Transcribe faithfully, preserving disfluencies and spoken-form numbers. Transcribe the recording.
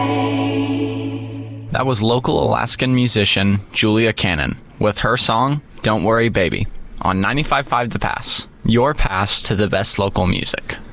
That was local Alaskan musician Julia Cannon with her song, Don't Worry Baby, on ninety-five point five The Pass, your pass to the best local music.